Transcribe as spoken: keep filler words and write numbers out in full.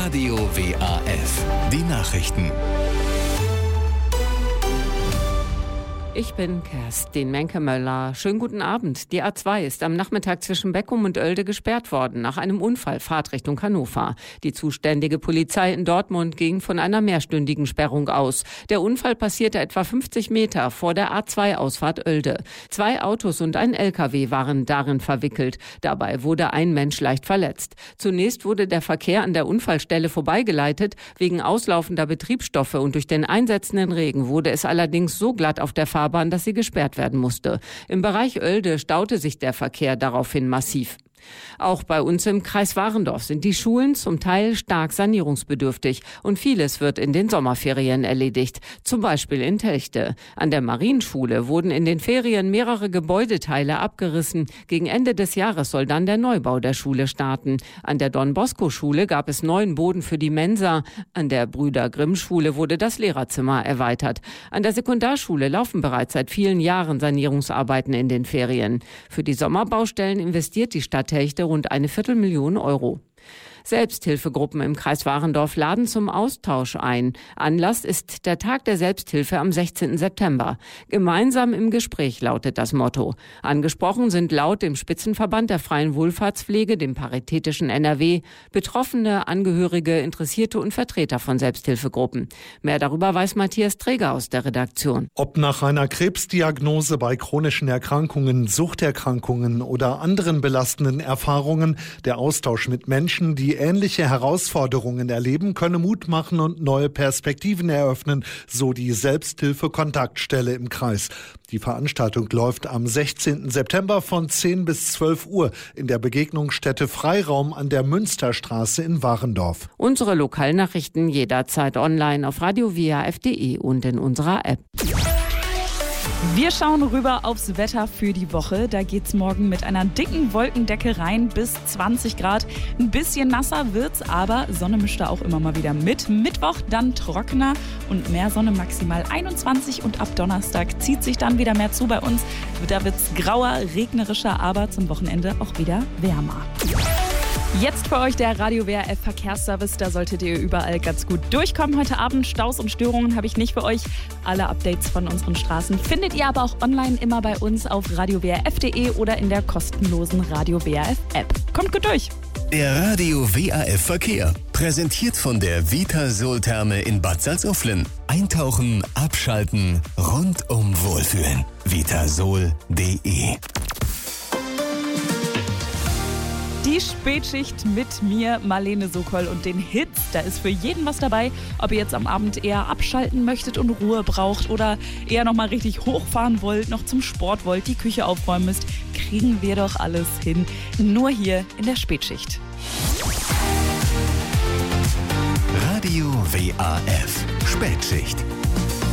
Radio W A F. Die Nachrichten. Ich bin Kerstin Menke-Möller. Schönen guten Abend. Die A zwei ist am Nachmittag zwischen Beckum und Oelde gesperrt worden nach einem Unfall Fahrtrichtung Hannover. Die zuständige Polizei in Dortmund ging von einer mehrstündigen Sperrung aus. Der Unfall passierte etwa fünfzig Meter vor der A zwei Ausfahrt Oelde. Zwei Autos und ein L K W waren darin verwickelt. Dabei wurde ein Mensch leicht verletzt. Zunächst wurde der Verkehr an der Unfallstelle vorbeigeleitet. Wegen auslaufender Betriebsstoffe und durch den einsetzenden Regen wurde es allerdings so glatt auf der Fahrbahn, dass sie gesperrt werden musste. Im Bereich Oelde staute sich der Verkehr daraufhin massiv. Auch bei uns im Kreis Warendorf sind die Schulen zum Teil stark sanierungsbedürftig und vieles wird in den Sommerferien erledigt, zum Beispiel in Telchte. An der Marienschule wurden in den Ferien mehrere Gebäudeteile abgerissen. Gegen Ende des Jahres soll dann der Neubau der Schule starten. An der Don-Bosco-Schule gab es neuen Boden für die Mensa. An der Brüder-Grimm-Schule wurde das Lehrerzimmer erweitert. An der Sekundarschule laufen bereits seit vielen Jahren Sanierungsarbeiten in den Ferien. Für die Sommerbaustellen investiert die Stadt Telchte rund eine Viertelmillion Euro. Selbsthilfegruppen im Kreis Warendorf laden zum Austausch ein. Anlass ist der Tag der Selbsthilfe am sechzehnten September. Gemeinsam im Gespräch lautet das Motto. Angesprochen sind laut dem Spitzenverband der freien Wohlfahrtspflege, dem paritätischen N R W, Betroffene, Angehörige, Interessierte und Vertreter von Selbsthilfegruppen. Mehr darüber weiß Matthias Träger aus der Redaktion. Ob nach einer Krebsdiagnose, bei chronischen Erkrankungen, Suchterkrankungen oder anderen belastenden Erfahrungen, der Austausch mit Menschen, die ähnliche Herausforderungen erleben, könne Mut machen und neue Perspektiven eröffnen, so die Selbsthilfe-Kontaktstelle im Kreis. Die Veranstaltung läuft am sechzehnten September von zehn bis zwölf Uhr in der Begegnungsstätte Freiraum an der Münsterstraße in Warendorf. Unsere Lokalnachrichten jederzeit online auf radio w a f punkt d e und in unserer App. Wir schauen rüber aufs Wetter für die Woche. Da geht's morgen mit einer dicken Wolkendecke rein bis zwanzig Grad. Ein bisschen nasser wird's, aber Sonne mischt da auch immer mal wieder mit. Mittwoch dann trockener und mehr Sonne, maximal einundzwanzig. Und ab Donnerstag zieht sich dann wieder mehr zu bei uns. Da wird's grauer, regnerischer, aber zum Wochenende auch wieder wärmer. Jetzt für euch der Radio W A F Verkehrsservice. Da solltet ihr überall ganz gut durchkommen. Heute Abend Staus und Störungen habe ich nicht für euch. Alle Updates von unseren Straßen findet ihr aber auch online immer bei uns auf radio w a f punkt d e oder in der kostenlosen Radio W A F App. Kommt gut durch! Der Radio W A F Verkehr. Präsentiert von der Vitasol-Therme in Bad Salzuflen. Eintauchen, abschalten, rundum wohlfühlen. vitasol punkt d e. Die Spätschicht mit mir, Marlene Sokol, und den Hits. Da ist für jeden was dabei. Ob ihr jetzt am Abend eher abschalten möchtet und Ruhe braucht oder eher noch mal richtig hochfahren wollt, noch zum Sport wollt, die Küche aufräumen müsst, kriegen wir doch alles hin. Nur hier in der Spätschicht. Radio W A F Spätschicht.